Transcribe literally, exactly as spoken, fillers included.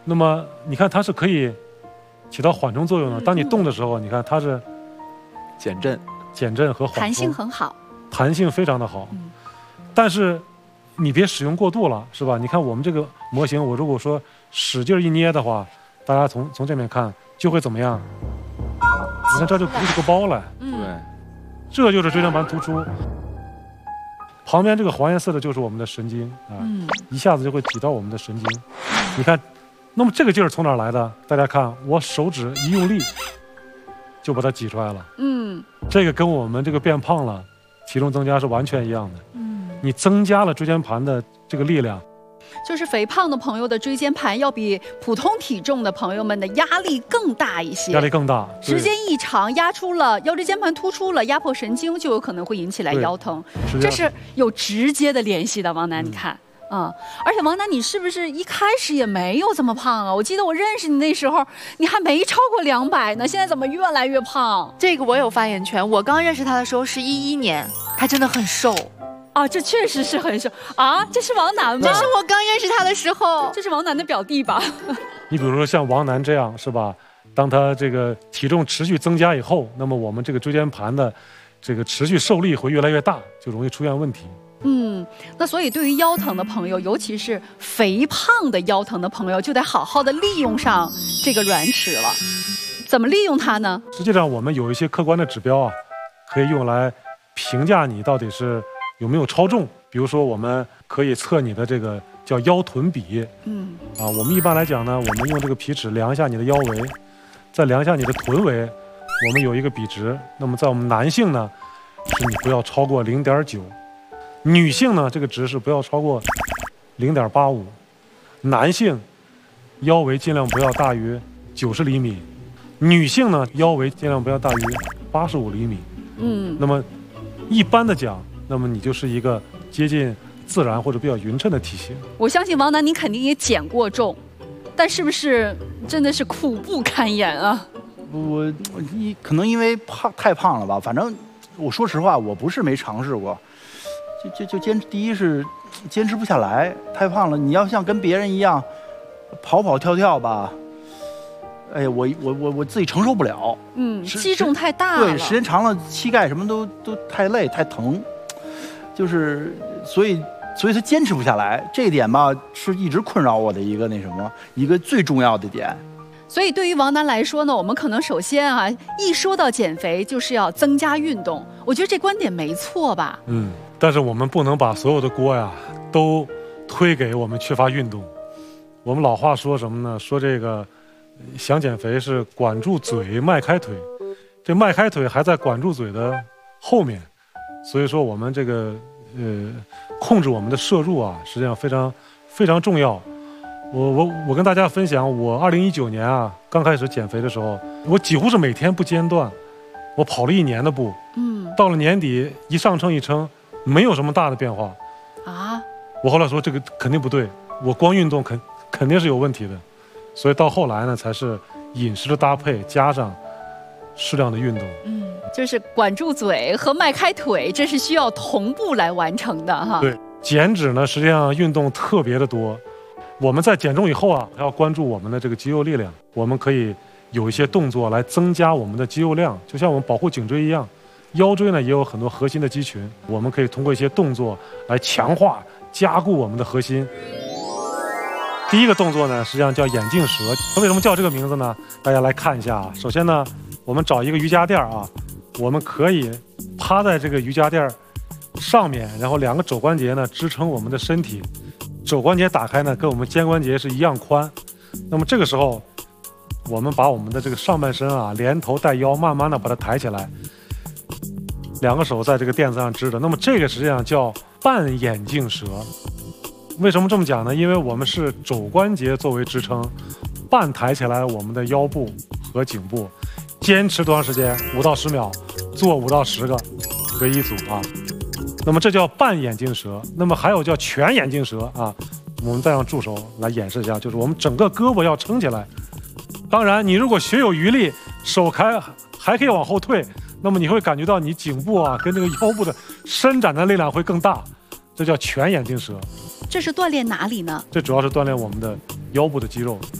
那么你看它是可以起到缓冲作用的。当你动的时候，你看它是减震、 减震和缓冲， 弹性很好， 弹性非常的好。 嗯、 但是你别使用过度了，是吧？你看我们这个模型，我如果说使劲一捏的话，大家从从这边看就会怎么样？你看这就鼓起个包来， 对， 这就是椎间盘突出。旁边这个黄颜色的就是我们的神经啊， 嗯、 一下子就会挤到我们的神经。你看，那么这个劲儿从哪儿来的？大家看，我手指一用力，就把它挤出来了。 嗯， 这个跟我们这个变胖了、体重增加是完全一样的。 嗯， 你增加了椎间盘的这个力量。 就是肥胖的朋友的椎间盘要比普通体重的朋友们的压力更大一些， 压力更大， 时间一长压出了腰椎间盘突出了，压迫神经，就有可能会引起来腰疼，这是有直接的联系的。王楠，你看，嗯，嗯，而且王楠，你是不是一开始也没有这么胖啊？我记得我认识你那时候，你还没超过两百呢，现在怎么越来越胖？ 这个我有发言权。我刚认识他的时候是一一年，他真的很瘦。 啊，这确实是很瘦啊！这是王楠吗？ 这是我刚认识他的时候， 这是王楠的表弟吧？ 你比如说像王楠这样，是吧？当他这个体重持续增加以后，那么我们这个椎间盘的这个持续受力会越来越大，就容易出现问题。 嗯，那所以对于腰疼的朋友，尤其是肥胖的腰疼的朋友，就得好好的利用上这个软齿了。怎么利用它呢？ 实际上，我们有一些客观的指标啊，可以用来评价你到底是有没有超重。比如说，我们可以测你的这个叫腰臀比。嗯。啊，我们一般来讲呢，我们用这个皮尺量一下你的腰围，再量一下你的臀围，我们有一个比值。那么在我们男性呢，是你不要超过零点九。女性呢，这个值是不要超过零点八五，男性腰围尽量不要大于九十厘米，女性呢腰围尽量不要大于八十五厘米。嗯，那么一般的讲，那么你就是一个接近自然或者比较匀称的体型。 我相信王楠，你肯定也减过重，但是不是真的是苦不堪言啊？ 我一可能因为胖太胖了吧，反正我说实话，我不是没尝试过。就就就坚持，第一是坚持不下来，太胖了。你要像跟别人一样跑跑跳跳吧，哎呀，我我我我自己承受不了。 嗯，体重太大了。 对，时间长了，膝盖什么都都太累太疼，就是所以所以他坚持不下来，这一点吧是一直困扰我的一个那什么一个最重要的点。 所以对于王楠来说呢，我们可能首先啊，一说到减肥就是要增加运动，我觉得这观点没错吧？ 嗯。但是我们不能把所有的锅呀都推给我们缺乏运动。我们老话说什么呢？说这个想减肥是管住嘴迈开腿，这迈开腿还在管住嘴的后面。所以说我们这个呃控制我们的摄入啊，实际上非常非常重要。我我我跟大家分享，我二零一九年啊刚开始减肥的时候，我几乎是每天不间断，我跑了一年的步。嗯，到了年底一上称一称。没有什么大的变化，啊！我后来说这个肯定不对，我光运动肯肯定是有问题的，所以到后来呢，才是饮食的搭配加上适量的运动。 嗯，就是管住嘴和迈开腿，这是需要同步来完成的哈。 对，减脂呢，实际上运动特别的多。我们在减重以后啊，还要关注我们的这个肌肉力量，我们可以有一些动作来增加我们的肌肉量，就像我们保护颈椎一样。腰椎呢也有很多核心的肌群，我们可以通过一些动作来强化、加固我们的核心。第一个动作呢，实际上叫眼镜蛇。它为什么叫这个名字呢？大家来看一下啊。首先呢，我们找一个瑜伽垫啊，我们可以趴在这个瑜伽垫上面，然后两个肘关节呢支撑我们的身体，肘关节打开呢跟我们肩关节是一样宽。那么这个时候，我们把我们的这个上半身啊连头带腰慢慢的把它抬起来。两个手在这个垫子上支着，那么这个实际上叫半眼镜蛇。为什么这么讲呢？因为我们是肘关节作为支撑，半抬起来我们的腰部和颈部，坚持多长时间？五到十秒，做五到十个为一组啊。那么这叫半眼镜蛇。那么还有叫全眼镜蛇啊。我们再让助手来演示一下，就是我们整个胳膊要撑起来。当然，你如果学有余力，手还还可以往后退。那么你会感觉到你颈部啊跟这个腰部的伸展的力量会更大，这叫全眼镜蛇。 这是锻炼哪里呢？ 这主要是锻炼我们的腰部的肌肉。